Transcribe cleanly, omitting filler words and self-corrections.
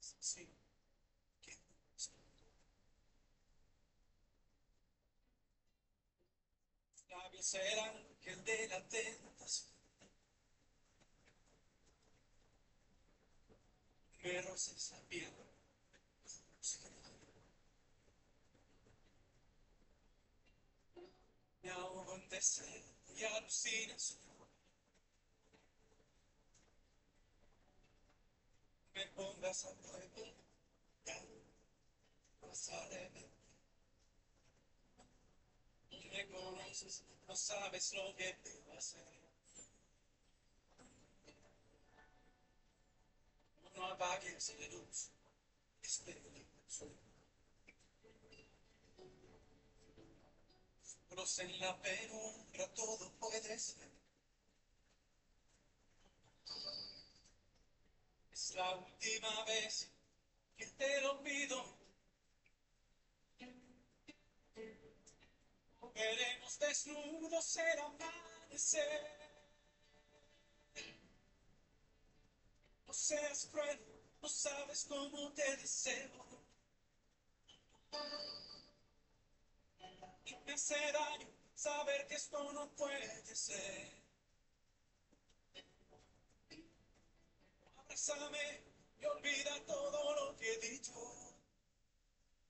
Sí, que labios eran que el de la tentación. Me roces la piel, me ahogo en deseo y alucinas. Me pongas a prueba, ya pasaré. Me conoces, no sabes lo que te va a hacer. No apagues la luz, espera el sueño. En la penumbra todo puede ser. Es la última vez que te lo pido. Veremos desnudos el amanecer. No seas cruel, no sabes cómo te deseo. Y me hace daño saber que esto no puede ser. Abrázame y olvida todo lo que he dicho.